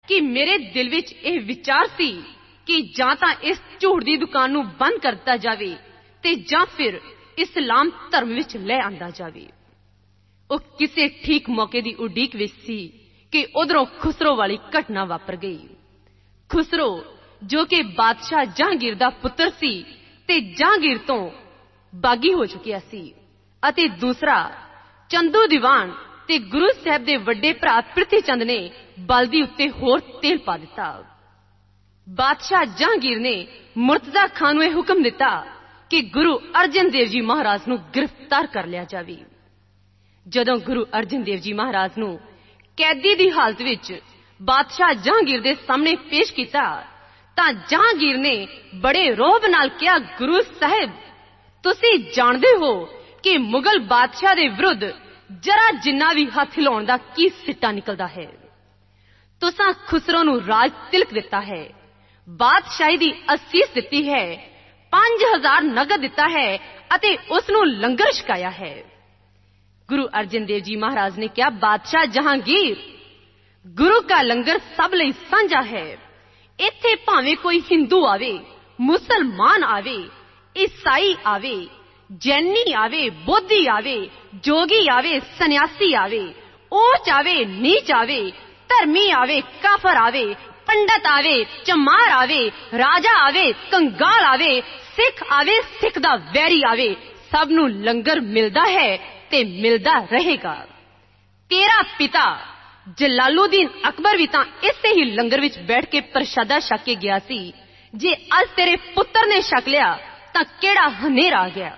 कि मेरे दिल विच यह विचार सी कि जां तां इस झूठ दी दुकान नूं बंद कर दिता जावे ते जां फिर इस्लाम धर्म विच ले आंदा जावे। ਉਹ ਕਿਸੇ ठीक मौके की उड़ीक विच सी कि उधरों खुसरो वाली घटना वापर गई। खुसरो जो कि बादशाह जहांगीर दा पुत्र सी ते जहांगीर तो बागी हो चुकिया सी अते दूसरा चंदू दीवान ते गुरु साहब दे वड्डे भरा प्रिथी चंद ने बलदी उत्ते होर तेल पा दिता। बादशाह जहांगीर ने मुर्तजा खान नूं हुक्म दिता कि गुरु अर्जन देव जी महाराज नूं गिरफ्तार कर लिया जावे। जदों गुरु अर्जन देव जी महाराज नूं कैदी दी हालत विच बादशाह जहांगीर दे सामने पेश किया तां जहांगीर ने बड़े रोब नाल कहा, गुरु साहिब तुसी जानदे हो कि मुगल बादशाह दे विरुद्ध जरा जिन्ना भी हथ हिलाउण दा की सिट्टा निकलदा है। तुसां खुसरो नूं राज तिलक दिता है, बादशाही दी असीस दिती है, 5000 नगद दिता है अते उस नूं लंगर छकाया है। गुरु अर्जन देव जी महाराज ने कहा, बादशाह जहांगीर गुरु का लंगर सब लई सांझा है। इत्थे भावें कोई हिंदू आवे, मुसलमान आवे, ईसाई आवे, जैनी आवे, बोधी आवे, जोगी आवे, सन्यासी आवे, ऊंच आवे, नीच आवे, धर्मी आवे, काफर आवे, पंडित आवे, चमार आवे, राजा आवे, कंगाल आवे, सिख आवे, सिख दा वैरी आवे, सब नूं लंगर मिलदा है ते मिलदा रहेगा। तेरा पिता जलालुद्दीन अकबर भी तां इसे ही लंगर विच बैठ के प्रसादा छक के गया सी। जे अज तेरे पुत्र ने छक लिया तां केड़ा हनेरा आ गया।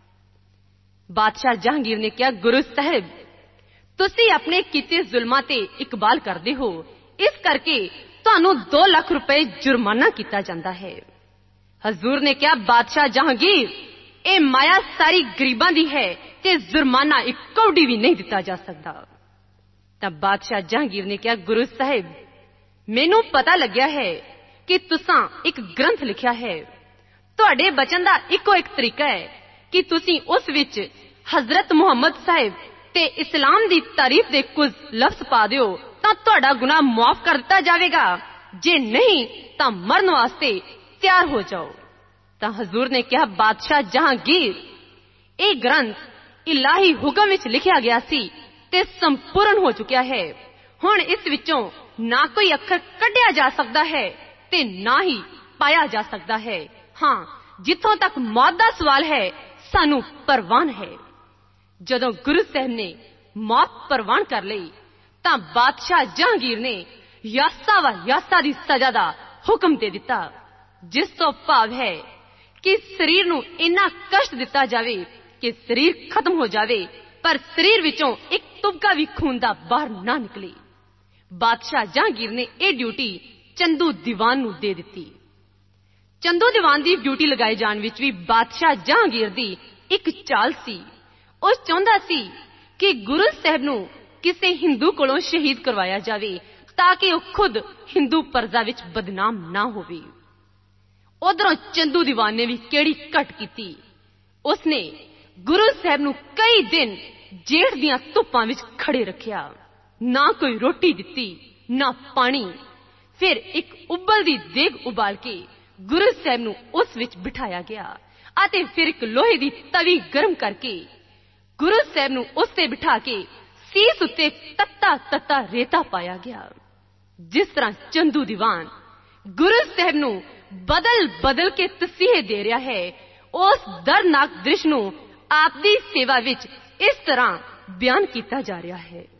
बादशाह जहांगीर ने कहा, गुरु साहिब तुसी अपने कीते जुल्मां ते इकबाल करदे हो, इस करके तुहानूं 2 लाख रुपए जुर्माना किया जाता है। हजूर ने कहा, बादशाह जहांगीर ये माया सारी गरीबां दी है ते जुर्माना एक कौड़ी भी नहीं दिता जा सकता। तब बादशाह जहांगीर ने कहा, गुरु साहिब मैनू पता लग्या है कि तुसां एक ग्रंथ लिखिया है, तुहाडे बचन दा इको एक तरीका है कि तुसी उस विच हजरत मुहम्मद साहिब ते इस्लाम दी तारीफ दे कुछ लफ्ज पा दिओ तां तुहाडा गुनाह माफ कर दिता जावेगा, जे नहीं तां मरन वास्ते तैयार हो जाओ। तां हजूर ने कहा, बादशाह जहांगीर ये ग्रंथ इलाही हुक्म विच लिखिया गया सी ते संपूर्ण हो चुकिया है। हुण इस विचों ना कोई अखर कढ़िया जा सकता है ते ना ही पाया जा सकता है। हाँ, जिथों तक मौत दा सवाल है सानू परवान है। जदों गुरु साहब ने मौत परवान कर लई तां बादशाह जहांगीर ने यासा व यासा दी सजा दा हुक्म दे दिता, जिस तो भाव है कि शरीर नूं इन्ना कष्ट दिता जावे कि शरीर खत्म हो जावे पर शरीर विचों एक तुबका भी खून दा बाहर ना निकले। बादशाह जहांगीर ने यह ड्यूटी चंदू दीवान नूं दे दिती। चंदू दीवान दी ड्यूटी लगाए जाण विच भी बादशाह जहांगीर दी एक चाल सी। ਉਹ ਚਾਹੁੰਦਾ ਸੀ कि गुरु साहब नूं किसी हिंदू कोलों शहीद करवाया जावे ताकि वह खुद हिंदू प्रजा विच बदनाम ना होवे। उधरों चंदू दीवान ने भी केड़ी घट कीती, उसने गुरु साहब नूं कई दिन जेठ दियां धुप्पां विच खड़े रखिया, ना कोई रोटी दिती ना पानी। फिर एक उबलदी देग उबाल के गुरु साहब नूं उस विच बिठाया गया अते फिर एक लोहे दी तवी गर्म करके गुरु साहब नूं उस ते बिठा के सीस उत्ते तत्ता तत्ता रेता पाया गया। जिस तरह चंदू दीवान गुरु साहब नूं बदल बदल के तसीहे दे रहा है, उस दर्दनाक दृश्य नूं आप दी सेवा विच इस तरह बयान किया जा रहा है।